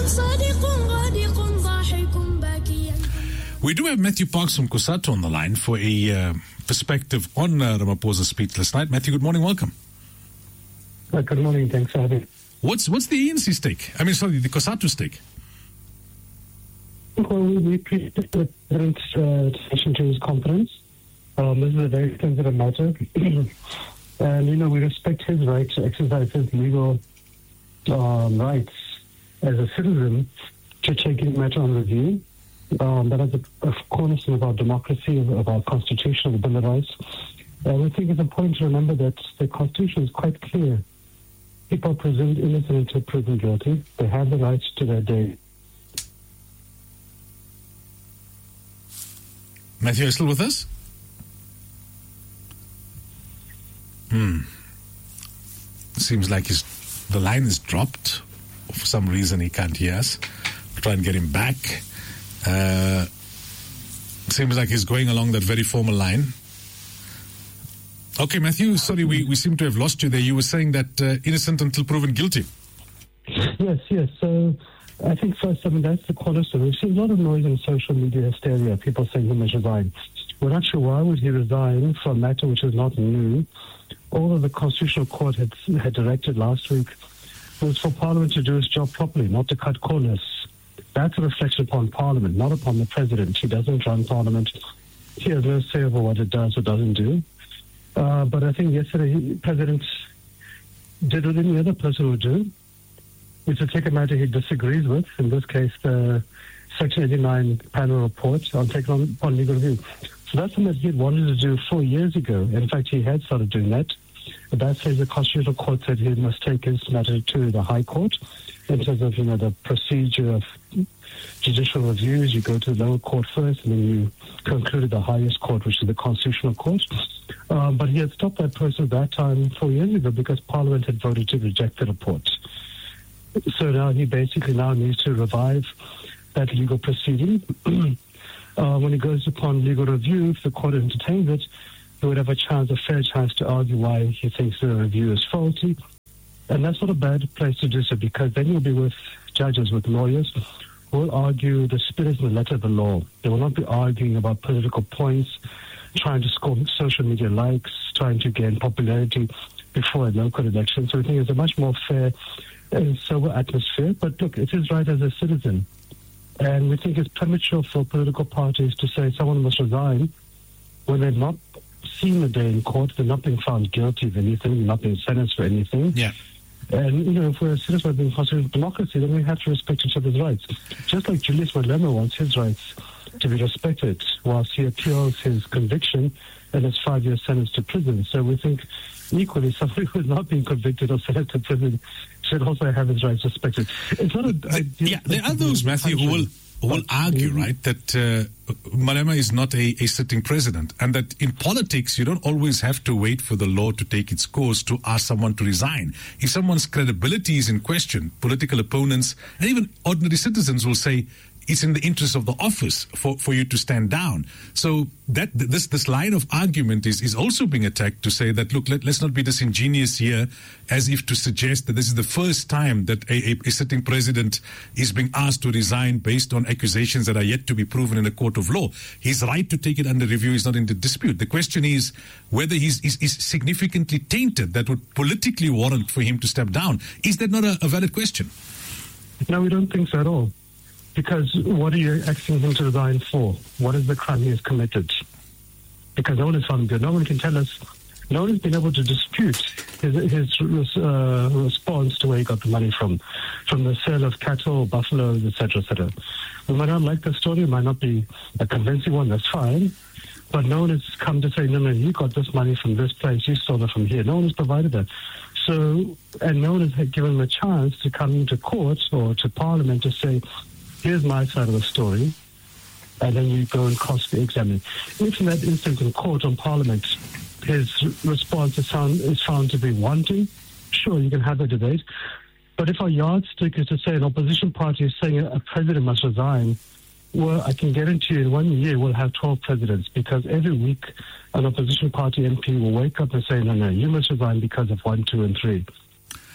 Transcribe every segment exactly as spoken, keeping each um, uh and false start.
We do have Matthew Parks from COSATU on the line for a uh, perspective on uh, Ramaphosa's speech last night. Matthew, good morning, welcome. Uh, good morning, thanks for having me. What's, what's the A N C stake? I mean, sorry, the COSATU stake? Well, we, we appreciate the President's uh, decision to his conference. Um, this is a very sensitive matter. And, you know, we respect his right to exercise his legal um, rights as a citizen to take his matter on review. Um, that is a, a cornerstone of our democracy, of, of our constitution, of the Bill of Rights. And we think it's important to remember that the Constitution is quite clear. People are presumed innocent until proven guilty. They have the right to their day. Matthew, are you still with us? Hmm. Seems like his, the line is dropped. For some reason, he can't hear us. We'll try and get him back. Uh, seems like he's going along that very formal line. Okay, Matthew, sorry, we, we seem to have lost you there. You were saying that uh, innocent until proven guilty. Yes, yes. So I think first, I mean, that's the cornerstone. We've seen a lot of noise in social media hysteria, people saying he must resign. We're not sure why would he resign for a matter which is not new. All of the Constitutional Court had, had directed last week was for Parliament to do its job properly, not to cut corners. That's a reflection upon Parliament, not upon the President. He doesn't run Parliament. He has no say over what it does or doesn't do. Uh, but I think yesterday, the President did what any other person would do, which is to take a matter he disagrees with, in this case, the Section eighty-nine panel report on taking on, on legal review. So that's something that he had wanted to do four years ago. In fact, he had started doing that. But that says the Constitutional Court said he must take his matter to the High Court. In terms of, you know, the procedure of judicial reviews, you go to the lower court first, and then you conclude at the highest court, which is the Constitutional Court. Um, but he had stopped that process that time four years ago because Parliament had voted to reject the report. So now he basically now needs to revive that legal proceeding. uh, when he goes upon legal review, if the court entertains it, he would have a chance, a fair chance to argue why he thinks the review is faulty. And that's not a bad place to do so, because then you'll be with judges, with lawyers, who will argue the spirit and the letter of the law. They will not be arguing about political points, trying to score social media likes, trying to gain popularity before a local election. So we think it's a much more fair and sober atmosphere. But look, it's his right as a citizen. And we think it's premature for political parties to say someone must resign when they've not seen the day in court, they're not being found guilty of anything, they're not being sentenced for anything. Yeah. And, you know, if we're a citizen of a constitutional democracy, then we have to respect each other's rights. Just like Julius Malema wants his rights to be respected whilst he appeals his conviction and his five-year sentence to prison. So we think equally somebody who is not being convicted or sentenced to prison should also have his rights respected. It's not a... The, yeah, there are those, Matthew, who will... who will argue, right, that uh, Malema is not a, a sitting president, and that in politics you don't always have to wait for the law to take its course to ask someone to resign. If someone's credibility is in question, political opponents and even ordinary citizens will say, it's in the interest of the office for, for you to stand down. So that this this line of argument is, is also being attacked to say that, look, let, let's not be disingenuous here, as if to suggest that this is the first time that a, a, a sitting president is being asked to resign based on accusations that are yet to be proven in a court of law. His right to take it under review is not in the dispute. The question is whether he's is, is significantly tainted that would politically warrant for him to step down. Is that not a, a valid question? No, we don't think so at all. Because what are you asking him to resign for? What is the crime he has committed? Because no one is found good. No one can tell us. No one has been able to dispute his, his uh, response to where he got the money from, from the sale of cattle, buffaloes, et cetera, et cetera. We might not like the story. It might not be a convincing one. That's fine. But no one has come to say, no, no, you got this money from this place. You stole it from here. No one has provided that. So, and no one has given him a chance to come into court or to Parliament to say, here's my side of the story, and then you go and cross-examine. If in that instance in court on Parliament, his response is found, is found to be wanting, sure, you can have a debate. But if our yardstick is to say an opposition party is saying a president must resign, well, I can guarantee you in one year we'll have twelve presidents, because every week an opposition party M P will wake up and say, no, no, you must resign because of one, two, and three.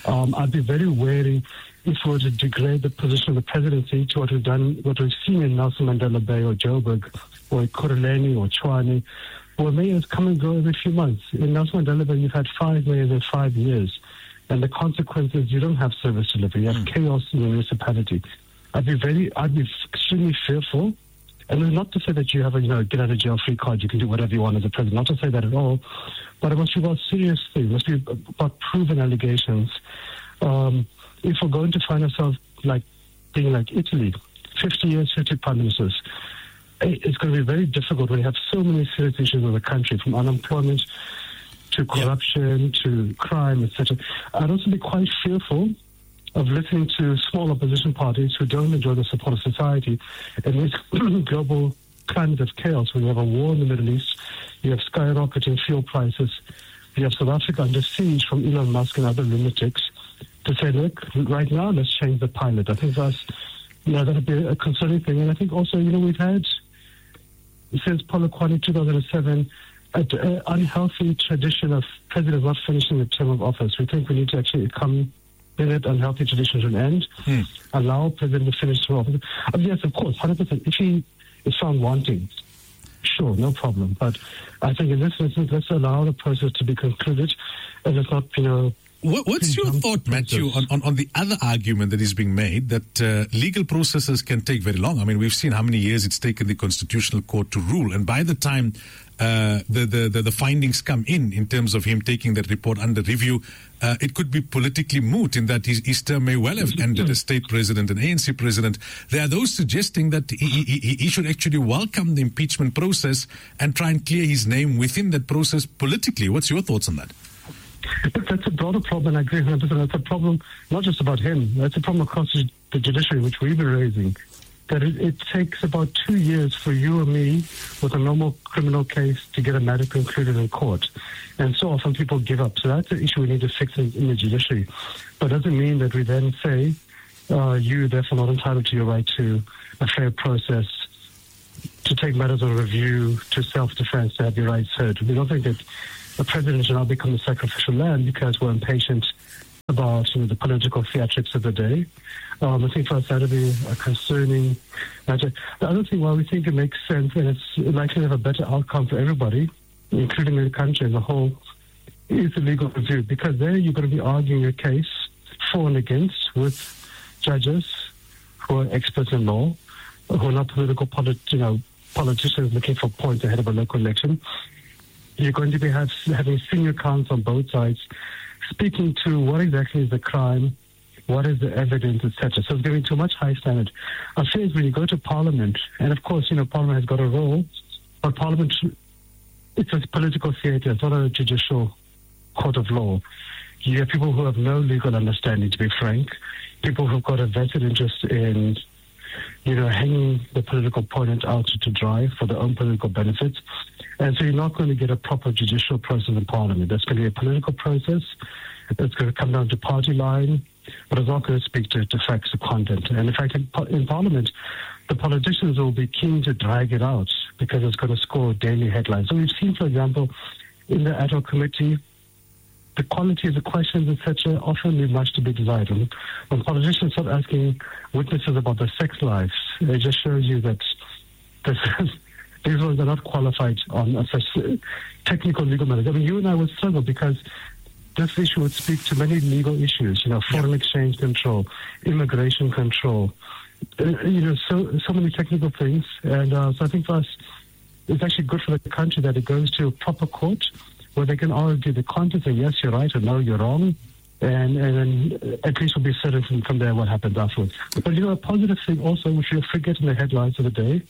Um, I'd be very wary if we were to degrade the position of the presidency to what we've done, what we've seen in Nelson Mandela Bay or Joburg or Ekurhuleni or Tshwane, where mayors come and go every few months. In Nelson Mandela Bay, you've had five mayors in five years. And the consequence is you don't have service delivery. You have mm. chaos in the municipality. I'd be very, I'd be extremely fearful. And it's not to say that you have a, you know, get out of jail free card, you can do whatever you want as a president. Not to say that at all. But it must be about serious things. It must be about proven allegations. Um, if we're going to find ourselves like being like Italy, fifty years, fifty prime ministers, it's going to be very difficult when you have so many serious issues in the country, from unemployment to corruption, yep. to crime, et cetera. I'd also be quite fearful of listening to small opposition parties who don't enjoy the support of society in this global climate of chaos. When you have a war in the Middle East, you have skyrocketing fuel prices, you have South Africa under siege from Elon Musk and other lunatics, to say, look, right now, let's change the pilot. I think that's, you know, that would be a concerning thing. And I think also, you know, we've had, since Polokwane two thousand seven, an unhealthy tradition of presidents not finishing the term of office. We think we need to actually come in that unhealthy tradition to an end, hmm. allow president to finish the office. I mean, yes, of course, one hundred percent. If he is found wanting, sure, no problem. But I think in this instance, let's allow the process to be concluded, and let's not, you know, What, what's your thought, Matthew, on, on, on the other argument that is being made, that uh, legal processes can take very long? I mean, we've seen how many years it's taken the Constitutional Court to rule, and by the time uh, the, the, the, the findings come in, in terms of him taking that report under review, uh, it could be politically moot in that his, his term may well have ended as state president and A N C president. There are those suggesting that he, he, he should actually welcome the impeachment process and try and clear his name within that process politically. What's your thoughts on that? But that's a broader problem, and I agree one hundred percent. That's a problem not just about him. That's a problem across the judiciary, which we've been raising. That it, it takes about two years for you or me, with a normal criminal case, to get a matter concluded in court. And so often people give up. So that's an issue we need to fix in, in the judiciary. But it doesn't mean that we then say, uh, you therefore not entitled to your right to a fair process, to take matters on review, to self-defense, to have your rights heard. We don't think that the president should now become the sacrificial lamb because we're impatient about, you know, the political theatrics of the day. Um, I think for us that would be a concerning matter. The other thing, why we think it makes sense and it's likely to have a better outcome for everybody, including the country as a whole, is the legal review, because there you're going to be arguing your case for and against with judges who are experts in law, who are not political polit- you know, politicians looking for points ahead of a local election. You're going to be have, having senior counsel on both sides speaking to what exactly is the crime, what is the evidence, et cetera. So it's going to be to a much higher standard. I feel when you go to Parliament, and of course, you know, Parliament has got a role, but Parliament, it's a political theatre, it's not a judicial court of law. You have people who have no legal understanding, to be frank, people who've got a vested interest in, you know, hanging the political opponent out to dry for their own political benefits. And so you're not going to get a proper judicial process in Parliament. There's going to be a political process. It's going to come down to party line, but it's not going to speak to, to facts or content. And in fact, in, in Parliament, the politicians will be keen to drag it out because it's going to score daily headlines. So we've seen, for example, in the ad hoc committee, the quality of the questions, et cetera, often leave much to be desired. And when politicians start asking witnesses about their sex lives, it just shows you that this, these ones are not qualified on such technical legal matters. I mean, you and I would struggle because this issue would speak to many legal issues, you know, foreign exchange control, immigration control, uh, you know, so so many technical things. And uh, so I think for us, it's actually good for the country that it goes to a proper court where they can argue the content and yes, you're right, or no, you're wrong. And, and then at least we'll be certain from, from there what happens afterwards. But, you know, a positive thing also, which you'll forget in the headlines of the day,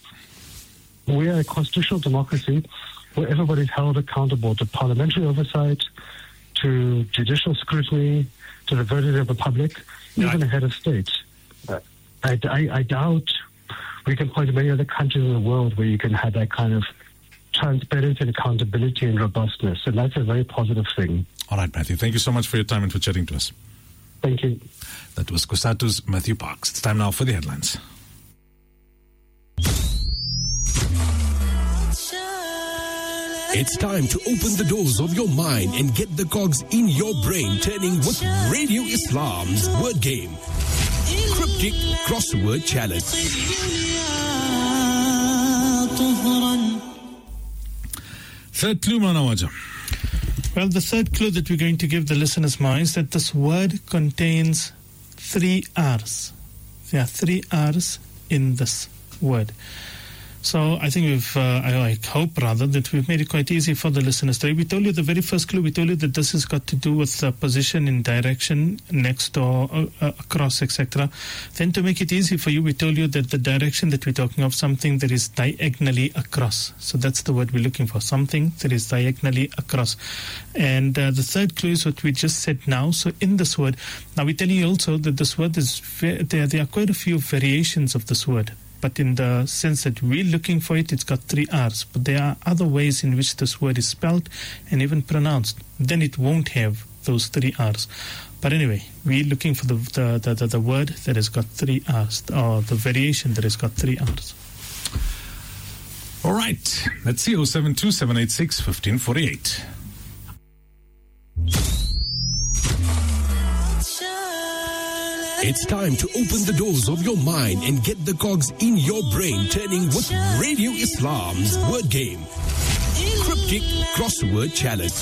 we are a constitutional democracy where everybody's held accountable to parliamentary oversight, to judicial scrutiny, to the verdict of the public, even the head of state. Uh, I, I, I doubt we can point to many other countries in the world where you can have that kind of transparency and accountability and robustness. And that's a very positive thing. All right, Matthew. Thank you so much for your time and for chatting to us. Thank you. That was COSATU's Matthew Parks. It's time now for the headlines. It's time to open the doors of your mind and get the cogs in your brain turning with Radio Islam's Word Game. Cryptic Crossword Challenge. Third clue, Manawaja. Well, the third clue that we're going to give the listeners, Ma, is that this word contains three R's. There are three R's in this word. So I think we've, uh, I, I hope rather, that we've made it quite easy for the listeners today. We told you the very first clue, we told you that this has got to do with uh, position in direction, next door, uh, uh, across, et cetera. Then to make it easy for you, we told you that the direction that we're talking of, something that is diagonally across. So that's the word we're looking for, something that is diagonally across. And uh, the third clue is what we just said now. So in this word, now we tell you also that this word is, there, there are quite a few variations of this word. But in the sense that we're looking for it, it's got three R's. But there are other ways in which this word is spelled and even pronounced. Then it won't have those three R's. But anyway, we're looking for the the, the, the, the word that has got three R's, or the variation that has got three R's. All right. Let's see. oh seven two, seven eight six, one five four eight. It's time to open the doors of your mind and get the cogs in your brain turning with Radio Islam's Word Game. Cryptic Crossword Challenge.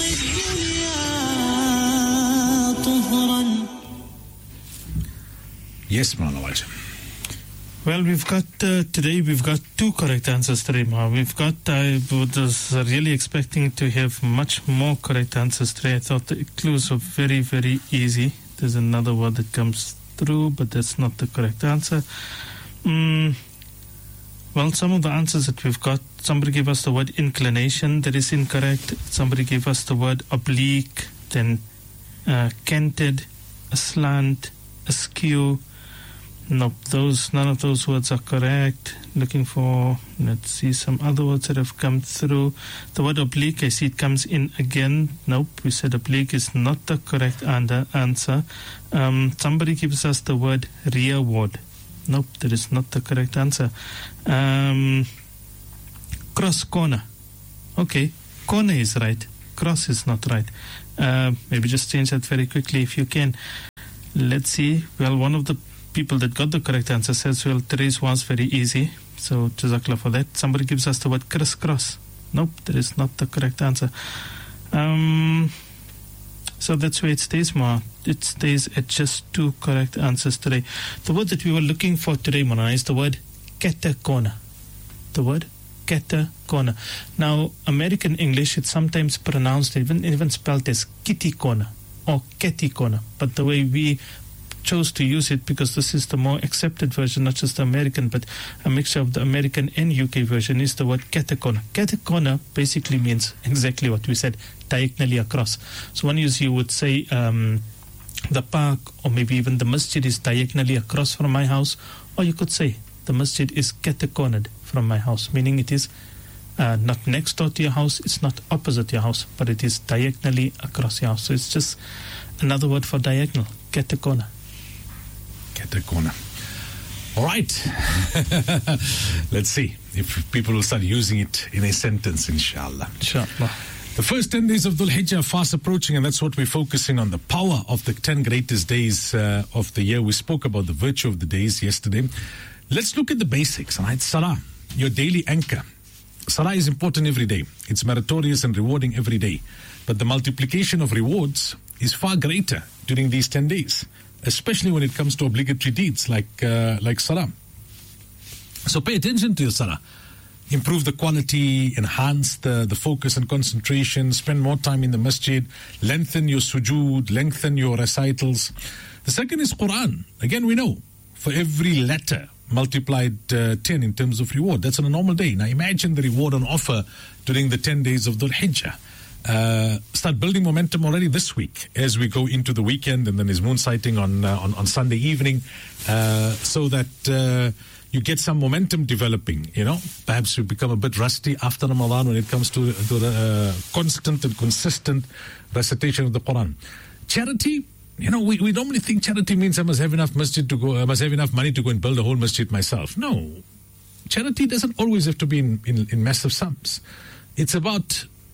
Yes, Manawaj. Well, we've got, uh, today we've got two correct answers today, Ma. We've got, I was really expecting to have much more correct answers today. I thought the clues were very, very easy. There's another word that comes through, but that's not the correct answer. Mm, well, some of the answers that we've got, somebody gave us the word inclination, that is incorrect. Somebody gave us the word oblique, then uh, canted, aslant, askew. Nope, those, none of those words are correct. Looking for, let's see, some other words that have come through. The word oblique, I see it comes in again. Nope, we said oblique is not the correct answer. Um, somebody gives us the word rearward. Nope, that is not the correct answer. Um, cross corner. Okay, corner is right. Cross is not right. Uh, maybe just change that very quickly if you can. Let's see. Well, one of the people that got the correct answer says, well, today's was very easy. So, Jazakallah for that. Somebody gives us the word crisscross. Nope, that is not the correct answer. Um, so that's where it stays, Ma. It stays at just two correct answers today. The word that we were looking for today, Mona, is the word katakona. The word katakona. Now, American English, it's sometimes pronounced, even, even spelled as kitikona or ketikona. But the way we chose to use it, because this is the more accepted version, not just the American, but a mixture of the American and U K version, is the word katakona. Katakona basically means exactly what we said, diagonally across. So one is you would say um, the park or maybe even the masjid is diagonally across from my house, or you could say the masjid is katakoned from my house, meaning it is uh, not next door to your house, it's not opposite your house, but it is diagonally across your house. So it's just another word for diagonal, katakona. Katakona. All right. Let's see if people will start using it in a sentence, inshallah. Inshallah. The first ten days of Dhul Hijjah are fast approaching, and that's what we're focusing on, the power of the ten greatest days uh, of the year. We spoke about the virtue of the days yesterday. Let's look at the basics. All right, Salah, your daily anchor. Salah is important every day. It's meritorious and rewarding every day. But the multiplication of rewards is far greater during these ten days, especially when it comes to obligatory deeds like uh, like Salah. So pay attention to your Salah. Improve the quality, enhance the, the focus and concentration, spend more time in the masjid, lengthen your sujood, lengthen your recitals. The second is Quran. Again, we know, for every letter multiplied uh, ten in terms of reward. That's on a normal day. Now imagine the reward on offer during the ten days of Dhul Hijjah. Uh, start building momentum already this week as we go into the weekend, and then there's moon sighting on uh, on, on Sunday evening, uh, so that uh, you get some momentum developing. You know, perhaps you become a bit rusty after Ramadan when it comes to, to the uh, constant and consistent recitation of the Quran. Charity, you know, we, we normally think charity means I must have enough masjid to go, I must have enough money to go and build a whole masjid myself. No, charity doesn't always have to be in, in, in massive sums. It's about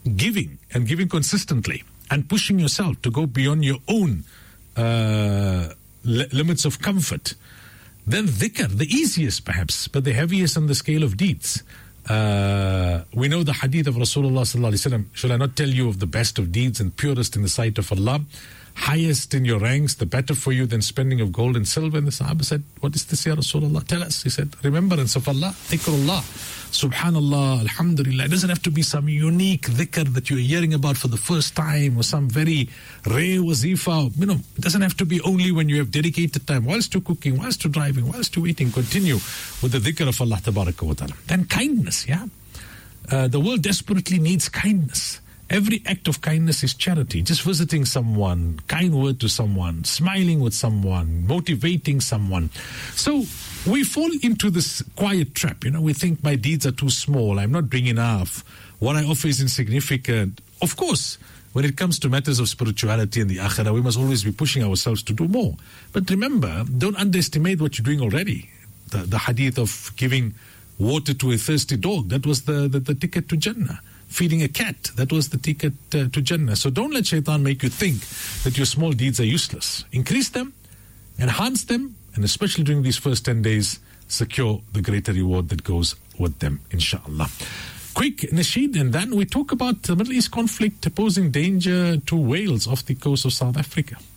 giving and giving consistently and pushing yourself to go beyond your own uh, li- limits of comfort, then dhikr, the easiest perhaps, but the heaviest on the scale of deeds. Uh, we know the hadith of Rasulullah sallallahu alaihi wasallam. Shall I not tell you of the best of deeds and purest in the sight of Allah? Highest in your ranks, the better for you than spending of gold and silver. And the Sahaba said, what is this, Ya Rasulullah? Tell us. He said, remembrance of Allah, dhikrullah, subhanallah, alhamdulillah. It doesn't have to be some unique dhikr that you're hearing about for the first time or some very rare wazifa. You know, it doesn't have to be only when you have dedicated time, whilst you're cooking, whilst you're driving, whilst you're eating. Continue with the dhikr of Allah tabaraka wa ta'ala. Then kindness, yeah. Uh, the world desperately needs kindness. Every act of kindness is charity. Just visiting someone, kind word to someone, smiling with someone, motivating someone. So we fall into this quiet trap. You know, we think my deeds are too small. I'm not doing enough. What I offer is insignificant. Of course, when it comes to matters of spirituality and the akhirah, we must always be pushing ourselves to do more. But remember, don't underestimate what you're doing already. The, the hadith of giving water to a thirsty dog, that was the, the, the ticket to Jannah. Feeding a cat, that was the ticket uh, to Jannah. So don't let shaitan make you think that your small deeds are useless. Increase them, enhance them, and especially during these first ten days, secure the greater reward that goes with them, inshallah. Quick nasheed, and then we talk about the Middle East conflict posing danger to Wales off the coast of South Africa.